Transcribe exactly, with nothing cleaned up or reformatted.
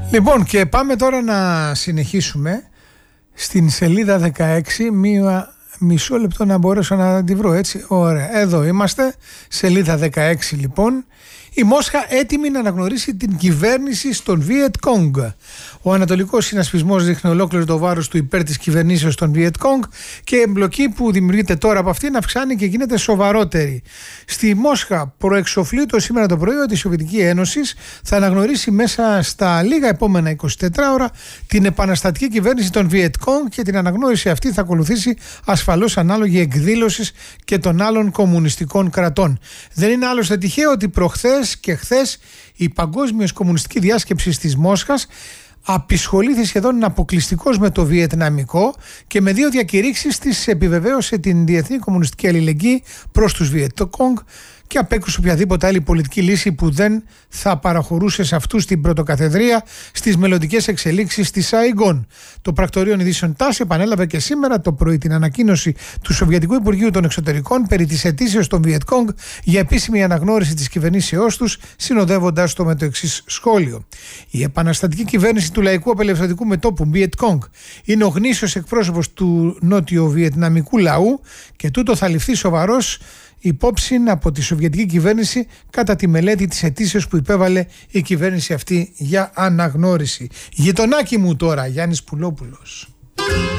Λοιπόν, και πάμε τώρα να συνεχίσουμε στην σελίδα δεκαέξι, μία μισό λεπτό να μπορέσω να τη βρω, έτσι. Ωραία, εδώ είμαστε, σελίδα δεκαέξι λοιπόν. Η Μόσχα έτοιμη να αναγνωρίσει την κυβέρνηση στον Βιετ Κόγκ. Ο Ανατολικός Συνασπισμός δείχνει ολόκληρο το βάρος του υπέρ της κυβερνήσεως των Βιετ Κόγκ και η εμπλοκή που δημιουργείται τώρα από αυτήν αυξάνει και γίνεται σοβαρότερη. Στη Μόσχα προεξοφλείται σήμερα το πρωί ότι η Σοβιετική Ένωση θα αναγνωρίσει μέσα στα λίγα επόμενα εικοσιτέσσερις ώρα την επαναστατική κυβέρνηση των Βιετ Κόγκ και την αναγνώριση αυτή θα ακολουθήσει ασφαλώς ανάλογη εκδήλωση και των άλλων κομμουνιστικών κρατών. Δεν είναι άλλωστε τυχαίο ότι προχθές και χθες η Παγκόσμια Κομμουνιστική Διάσκεψη της Μόσχας απεισχολήθη σχεδόν αποκλειστικώς με το βιετναμικό και με δύο διακηρύξεις της επιβεβαίωσε την διεθνή κομμουνιστική αλληλεγγύη προς τους Βιετ Κόγκ και απέκρουσε οποιαδήποτε άλλη πολιτική λύση που δεν θα παραχωρούσε σε αυτούς την πρωτοκαθεδρία στις μελλοντικές εξελίξεις της Σαϊγκόν. Το πρακτορείο ειδήσεων ΤΑΣ επανέλαβε και σήμερα το πρωί την ανακοίνωση του Σοβιετικού Υπουργείου των Εξωτερικών περί της αιτήσεως των Βιετ Κόγκ για επίσημη αναγνώριση της κυβερνήσεώς τους, συνοδεύοντας το με το εξής σχόλιο. Η επαναστατική κυβέρνηση του Λαϊκού Απελευθερωτικού Μετώπου Βιετ Κόγκ είναι ο γνήσιος εκπρόσωπος του νότιο-βιετναμικού λαού και τούτο θα ληφθεί σοβαρός υπόψη από τη Σοβιετική κυβέρνηση κατά τη μελέτη της αιτήσεως που υπέβαλε η κυβέρνηση αυτή για αναγνώριση. Γειτονάκι μου τώρα, Γιάννης Πουλόπουλος.